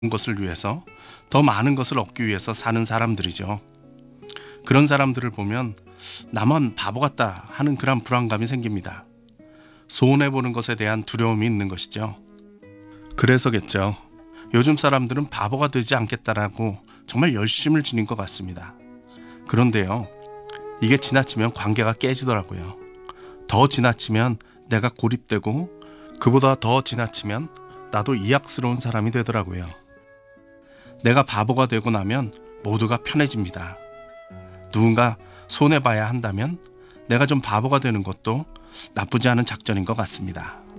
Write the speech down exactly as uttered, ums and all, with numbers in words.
것을 위해서, 더 많은 것을 얻기 위해서 사는 사람들이죠. 그런 사람들을 보면 나만 바보 같다 하는 그런 불안감이 생깁니다. 손해보는 것에 대한 두려움이 있는 것이죠. 그래서겠죠. 요즘 사람들은 바보가 되지 않겠다라고 정말 열심을 지닌 것 같습니다. 그런데요, 이게 지나치면 관계가 깨지더라고요. 더 지나치면 내가 고립되고, 그보다 더 지나치면 나도 이악스러운 사람이 되더라고요. 내가 바보가 되고 나면 모두가 편해집니다. 누군가 손해봐야 한다면 내가 좀 바보가 되는 것도 나쁘지 않은 작전인 것 같습니다.